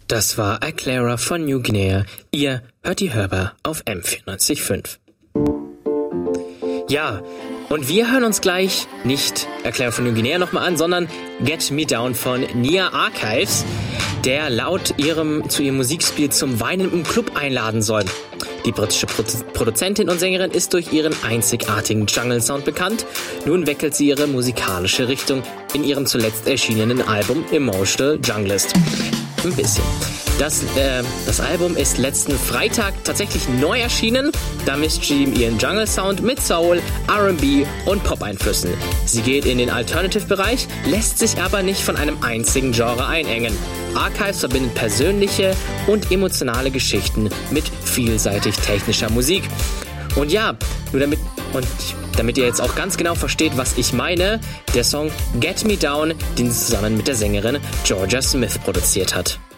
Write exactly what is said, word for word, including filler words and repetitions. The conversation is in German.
Das war Aclara von New Guinea. Ihr hört die Hörbar auf M vierundneunzig Komma fünf. Ja, und wir hören uns gleich nicht Aclara von New Guinea nochmal an, sondern Get Me Down von Nia Archives, der laut ihrem zu ihrem Musikspiel zum Weinen im Club einladen soll. Die britische Produ- Produzentin und Sängerin ist durch ihren einzigartigen Jungle-Sound bekannt. Nun wechselt sie ihre musikalische Richtung in ihrem zuletzt erschienenen Album Emotional Junglist. Ein bisschen. Das, äh, das Album ist letzten Freitag tatsächlich neu erschienen. Da mischt sie ihren Jungle-Sound mit Soul, R and B und Pop-Einflüssen. Sie geht in den Alternative-Bereich, lässt sich aber nicht von einem einzigen Genre einengen. Archives verbindet persönliche und emotionale Geschichten mit vielseitig technischer Musik. Und ja, nur damit, und damit ihr jetzt auch ganz genau versteht, was ich meine, der Song Get Me Down, den sie zusammen mit der Sängerin Georgia Smith produziert hat.